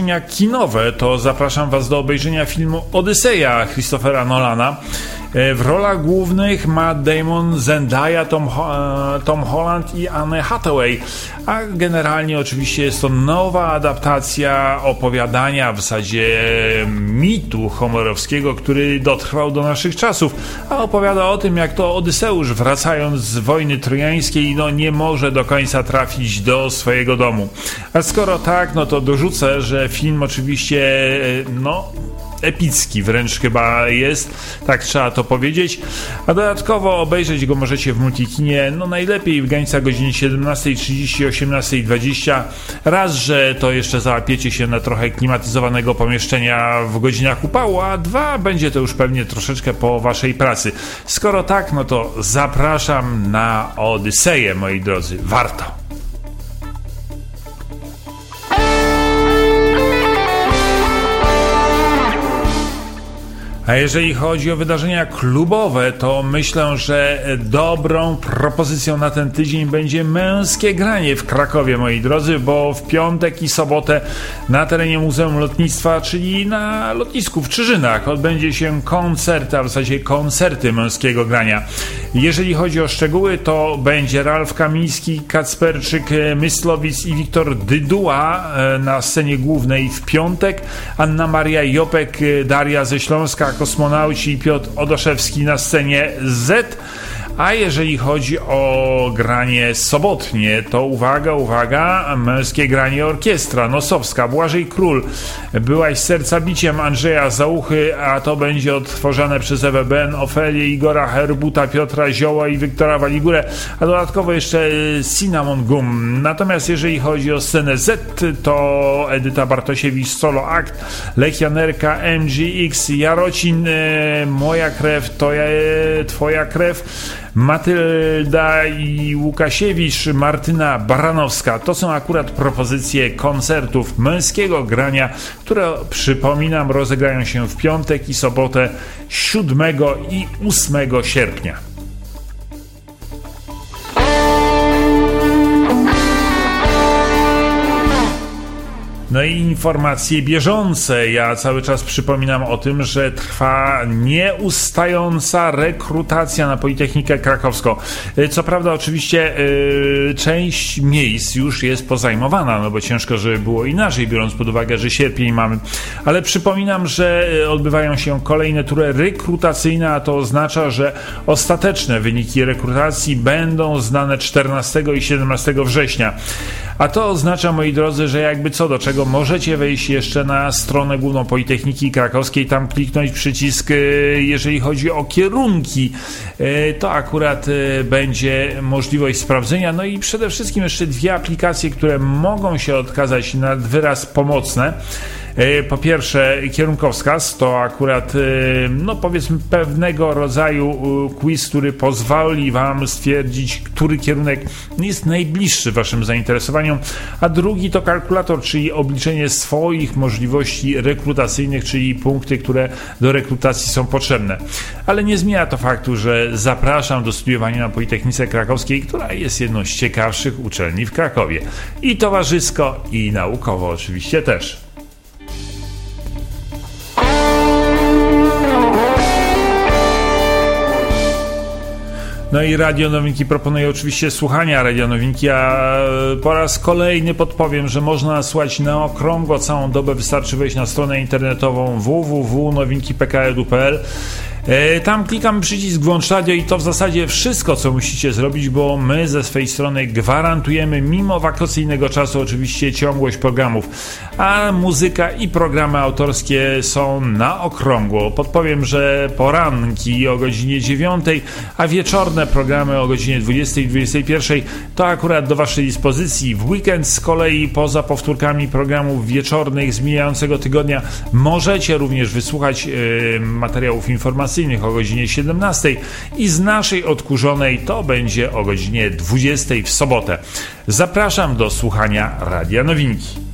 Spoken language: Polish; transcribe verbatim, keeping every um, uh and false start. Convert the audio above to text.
wydarzenia kinowe, to zapraszam Was do obejrzenia filmu Odyseja Christophera Nolana. W rolach głównych Matt Damon, Zendaya, Tom, Tom Holland i Anne Hathaway, a generalnie oczywiście jest to nowa adaptacja opowiadania, w zasadzie mitu homerowskiego, który dotrwał do naszych czasów, a opowiada o tym, jak to Odyseusz, wracając z wojny trojańskiej, no nie może do końca trafić do swojego domu. A skoro tak, no to dorzucę, że film oczywiście, no epicki wręcz chyba jest, tak trzeba to powiedzieć, a dodatkowo obejrzeć go możecie w Multikinie, no najlepiej w granicach godziny siedemnasta trzydzieści, osiemnasta dwadzieścia. Raz, że to jeszcze załapiecie się na trochę klimatyzowanego pomieszczenia w godzinach upału, a dwa, będzie to już pewnie troszeczkę po waszej pracy. Skoro tak, no to zapraszam na Odyseję, moi drodzy, warto. A jeżeli chodzi o wydarzenia klubowe, to myślę, że dobrą propozycją na ten tydzień będzie Męskie Granie w Krakowie, moi drodzy, bo w piątek i sobotę na terenie Muzeum Lotnictwa, czyli na lotnisku w Czyżynach, odbędzie się koncert, a w zasadzie koncerty Męskiego Grania. Jeżeli chodzi o szczegóły, to będzie Ralf Kamiński, Kacperczyk, Myslowic i Wiktor Dyduła na scenie głównej w piątek, Anna Maria Jopek, Daria ze Śląska, Kosmonauci i Piotr Odoszewski na scenie Z. A jeżeli chodzi o granie sobotnie, to uwaga, uwaga, Męskie Granie Orkiestra Nosowska, Błażej Król, Byłaś serca biciem Andrzeja Załuchy, a to będzie odtworzone przez Ewę Ben, Ofelię, Igora Herbuta, Piotra Zioła i Wiktora Waligurę, a dodatkowo jeszcze Cinnamon Gum. Natomiast jeżeli chodzi o scenę Z, to Edyta Bartosiewicz Solo Act, Lech Janerka, M G X, Jarocin, Moja krew, to ja, Twoja krew, Matylda i Łukasiewicz, Martyna Baranowska. To są akurat propozycje koncertów Męskiego Grania, które, przypominam, rozegrają się w piątek i sobotę siódmego i ósmego sierpnia. No i informacje bieżące. Ja cały czas przypominam o tym, że trwa nieustająca rekrutacja na Politechnikę Krakowską. Co prawda oczywiście yy, część miejsc już jest pozajmowana, no bo ciężko, żeby było inaczej, biorąc pod uwagę, że sierpień mamy. Ale przypominam, że odbywają się kolejne tury rekrutacyjne, a to oznacza, że ostateczne wyniki rekrutacji będą znane czternastego i siedemnastego września. A to oznacza, moi drodzy, że jakby co do czego możecie wejść jeszcze na stronę główną Politechniki Krakowskiej, tam kliknąć przycisk, jeżeli chodzi o kierunki, to akurat będzie możliwość sprawdzenia. No i przede wszystkim jeszcze dwie aplikacje, które mogą się okazać na wyraz pomocne. Po pierwsze kierunkowskaz, to akurat no powiedzmy pewnego rodzaju quiz, który pozwoli Wam stwierdzić, który kierunek jest najbliższy Waszym zainteresowaniom, a drugi to kalkulator, czyli obliczenie swoich możliwości rekrutacyjnych, czyli punkty, które do rekrutacji są potrzebne. Ale nie zmienia to faktu, że zapraszam do studiowania na Politechnice Krakowskiej, która jest jedną z ciekawszych uczelni w Krakowie. I towarzysko, i naukowo oczywiście też. No i Radio Nowinki proponuję oczywiście słuchania Radio Nowinki, a po raz kolejny podpowiem, że można słuchać na okrągło całą dobę. Wystarczy wejść na stronę internetową w w w kropka nowinki kropka p k edu kropka p l. Tam klikam przycisk włącz radio i to w zasadzie wszystko, co musicie zrobić, bo my ze swej strony gwarantujemy mimo wakacyjnego czasu oczywiście ciągłość programów, a muzyka i programy autorskie są na okrągło. Podpowiem, że poranki o godzinie dziewiątej, a wieczorne programy o godzinie dwudziestej i dwudziestej pierwszej to akurat do Waszej dyspozycji. W weekend z kolei poza powtórkami programów wieczornych z mijającego tygodnia możecie również wysłuchać yy, materiałów informacyjnych o godzinie siedemnastej i z naszej odkurzonej to będzie o godzinie dwudziestej w sobotę. Zapraszam do słuchania Radia Nowinki.